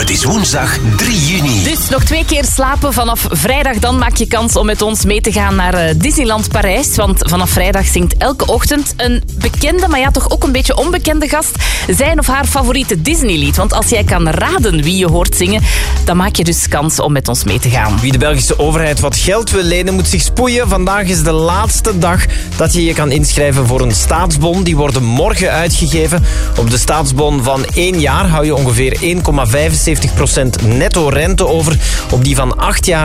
Het is woensdag 3 juni. Dus nog 2 keer slapen vanaf vrijdag. Dan maak je kans om met ons mee te gaan naar Disneyland Parijs. Want vanaf vrijdag zingt elke ochtend een bekende, maar ja, toch ook een beetje onbekende gast zijn of haar favoriete Disney-lied. Want als jij kan raden wie je hoort zingen, dan maak je dus kans om met ons mee te gaan. Wie de Belgische overheid wat geld wil lenen, moet zich spoeien. Vandaag is de laatste dag dat je je kan inschrijven voor een staatsbon. Die worden morgen uitgegeven. Op de staatsbon van 1 jaar hou je ongeveer 1,75% netto rente over. Op die van 8 jaar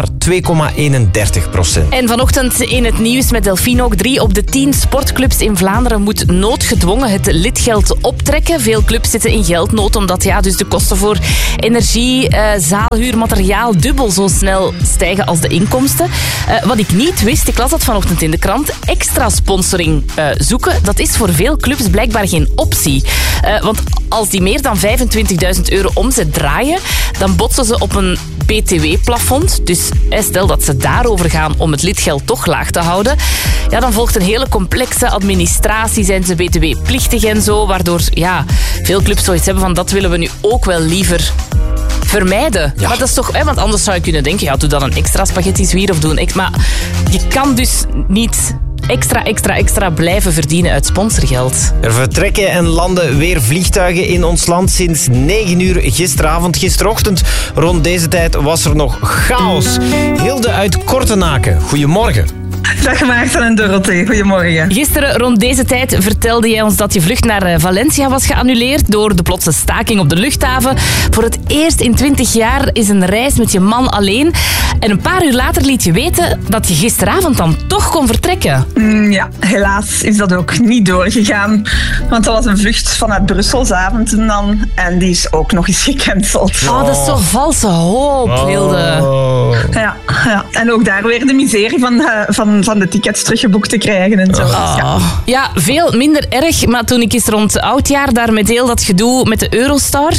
2,31%. En vanochtend in het nieuws met Delphine ook. 3 op de 10 sportclubs in Vlaanderen moet noodgedwongen het lidgeld optrekken. Veel clubs zitten in geldnood omdat dus de kosten voor energie, zaalhuur, materiaal dubbel zo snel stijgen als de inkomsten. Wat ik niet wist, ik las dat vanochtend in de krant, extra sponsoring zoeken, dat is voor veel clubs blijkbaar geen optie. Want als die meer dan €25.000 omzet draaien, dan botsen ze op een BTW-plafond. Dus stel dat ze daarover gaan om het lidgeld toch laag te houden, ja, dan volgt een hele complexe administratie, zijn ze BTW-plichtig en zo, waardoor veel clubs zoiets hebben van dat willen we nu ook wel liever vermijden. Ja. Maar dat is toch, want anders zou je kunnen denken, doe dan een extra spaghetti zwier of doe een maar je kan dus niet extra blijven verdienen uit sponsorgeld. Er vertrekken en landen weer vliegtuigen in ons land sinds 9 uur gisteravond. Gisterochtend rond deze tijd was er nog chaos. Hilde uit Kortenaken, goedemorgen. Dag Maarten en Dorothee, goedemorgen. Gisteren rond deze tijd vertelde jij ons dat je vlucht naar Valencia was geannuleerd door de plotse staking op de luchthaven. Voor het eerst in 20 jaar is een reis met je man alleen. En een paar uur later liet je weten dat je gisteravond dan toch kon vertrekken. Ja, helaas is dat ook niet doorgegaan. Want dat was een vlucht vanuit Brussel 's avonds dan. En die is ook nog eens gecanceld. Oh, dat is toch valse hoop, Hilde. Ja. En ook daar weer de miserie van de tickets teruggeboekt te krijgen en zo. Ja, veel minder erg. Maar toen ik eens rond oudjaar daar met heel dat gedoe met de Eurostar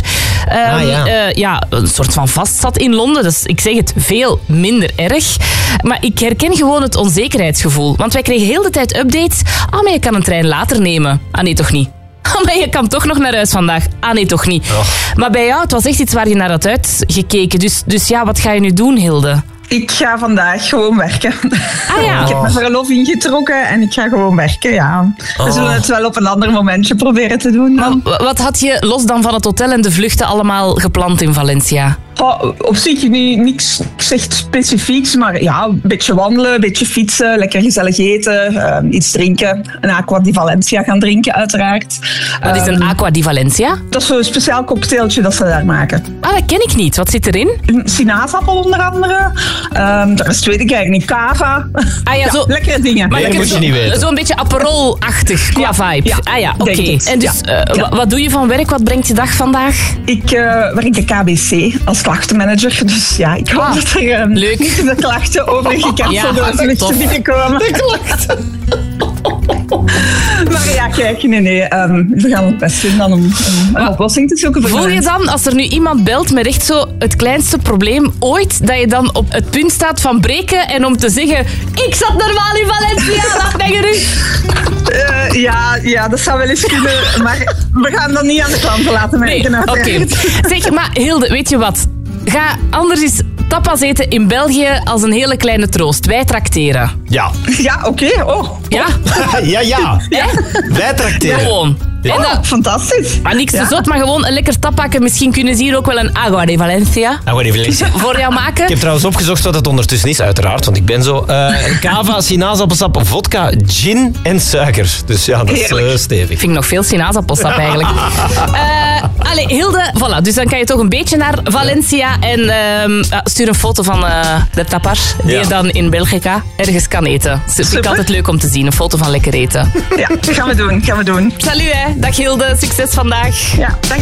een soort van vast zat in Londen. Dus ik zeg het, veel minder erg. Maar ik herken gewoon het onzekerheidsgevoel. Want wij kregen heel de tijd updates. Maar je kan een trein later nemen. Nee, toch niet. Maar je kan toch nog naar huis vandaag. Nee, toch niet. Maar bij jou, het was echt iets waar je naar had uitgekeken. Dus wat ga je nu doen, Hilde? Ik ga vandaag gewoon werken. Ja. Ik heb mijn verlof ingetrokken en ik ga gewoon werken, ja. We zullen het wel op een ander momentje proberen te doen. Maar wat had je, los dan van het hotel en de vluchten, allemaal gepland in Valencia? Op zich niks echt specifieks, maar een beetje wandelen, een beetje fietsen, lekker gezellig eten, iets drinken. Een Aqua di Valencia gaan drinken, uiteraard. Wat is een Aqua di Valencia? Dat is zo'n speciaal cocktailtje dat ze daar maken. Dat ken ik niet. Wat zit erin? Een sinaasappel onder andere. De rest weet ik eigenlijk niet. Cava. Zo, lekkere dingen. Maar moet je niet weten. Zo'n beetje Aperol-achtig qua vibe. Oké. En dus, wat doe je van werk? Wat brengt je dag vandaag? Ik werk bij KBC als klachtenmanager. Dus ik hoop dat er leuk. niet de klachten over gecanceld door vluchten binnenkomen. De klachten. Maar kijk, we gaan het best doen dan om een oplossing te zoeken. Voel je dan, als er nu iemand belt met echt zo het kleinste probleem ooit, dat je dan op het punt staat van breken en om te zeggen, ik zat normaal in Valencia, laat mij gerust. Ja, dat zou wel eens kunnen, maar we gaan dat niet aan de klanten laten merken. Nee, oké. Zeg, maar Hilde, weet je wat? Ga anders eens tapas eten in België als een hele kleine troost. Wij trakteren. Ja. Ja, oké. Ja? Ja. Wij trakteren. Gewoon. Ja. Fantastisch. Maar niks te zot, maar gewoon een lekker tappakken. Misschien kunnen ze hier ook wel een Agua de Valencia voor jou maken. Ik heb trouwens opgezocht wat het ondertussen is, uiteraard. Want ik ben zo... Cava, sinaasappelsap, vodka, gin en suiker. Dus dat is stevig. Ik vind nog veel sinaasappelsap eigenlijk. Hilde, voilà. Dus dan kan je toch een beetje naar Valencia. En stuur een foto van de tapas die je dan in Belgica ergens kan eten. Dat vind ik altijd leuk om te zien. Een foto van lekker eten. Ja, dat gaan we doen. Salut, hè. Dag Hilde. Succes vandaag. Ja, dag.